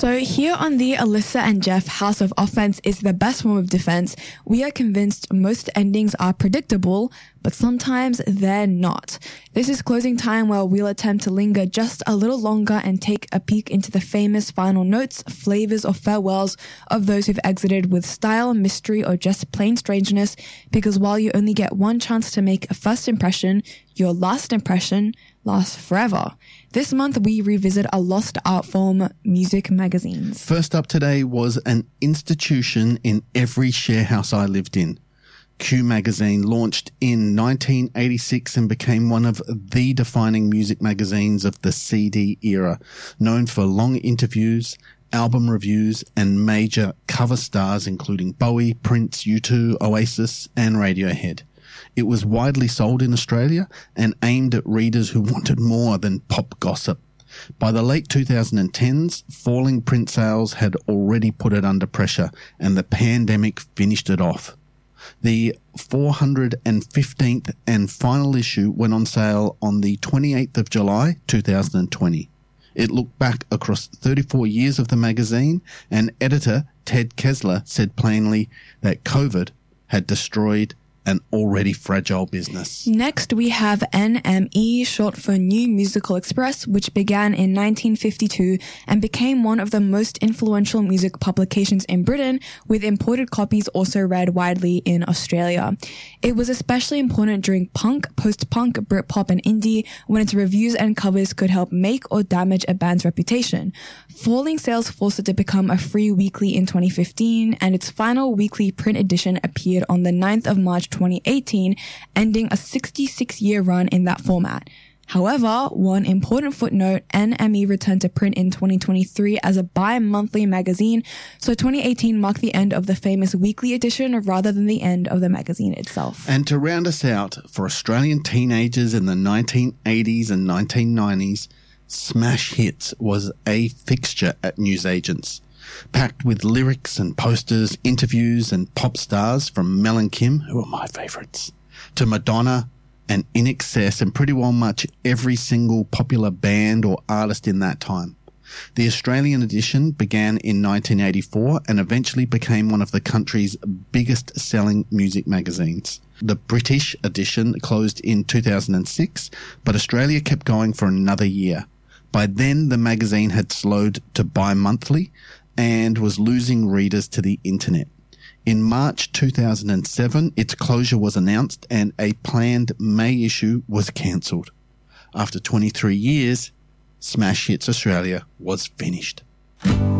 So here on the Alyssa and Jeff House of Offense is the best form of defense, we are convinced most endings are predictable, but sometimes they're not. This is closing time where we'll attempt to linger just a little longer and take a peek into the famous final notes, flavors, or farewells of those who've exited with style, mystery, or just plain strangeness, because while you only get one chance to make a first impression, your last impression lasts forever. This month, we revisit a lost art form, music magazines. First up today was an institution in every share house I lived in. Q Magazine launched in 1986 and became one of the defining music magazines of the CD era, known for long interviews, album reviews, and major cover stars including Bowie, Prince, U2, Oasis, and Radiohead. It was widely sold in Australia and aimed at readers who wanted more than pop gossip. By the late 2010s, falling print sales had already put it under pressure, and the pandemic finished it off. The 415th and final issue went on sale on the 28th of July 2020. It looked back across 34 years of the magazine, and editor Ted Kessler said plainly that COVID had destroyed an already fragile business. Next, we have NME, short for New Musical Express, which began in 1952 and became one of the most influential music publications in Britain, with imported copies also read widely in Australia. It was especially important during punk, post-punk, Britpop, and indie, when its reviews and covers could help make or damage a band's reputation. Falling sales forced it to become a free weekly in 2015, and its final weekly print edition appeared on the 9th of March 2018, ending a 66-year run in that format. However, one important footnote, NME returned to print in 2023 as a bi-monthly magazine, so 2018 marked the end of the famous weekly edition rather than the end of the magazine itself. And to round us out, for Australian teenagers in the 1980s and 1990s, smash hits was a fixture at newsagents. Packed with lyrics and posters, interviews and pop stars from Mel and Kim, who are my favourites, to Madonna and INXS and pretty well much every single popular band or artist in that time. The Australian edition began in 1984 and eventually became one of the country's biggest selling music magazines. The British edition closed in 2006, but Australia kept going for another year. By then, the magazine had slowed to bi-monthly and was losing readers to the internet. In March 2007, its closure was announced and a planned May issue was cancelled. After 23 years, Smash Hits Australia was finished.